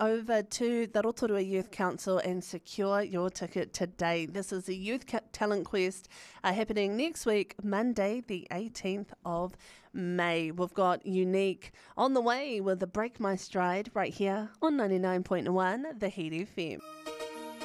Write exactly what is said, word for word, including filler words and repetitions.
over to the Rotorua Youth Council and secure your ticket today. This is the Youth Talent Quest uh, happening next week, Monday, the eighteenth of May. We've got Unique on the way with the Break My Stride right here on ninety-nine point one, The Heat F M.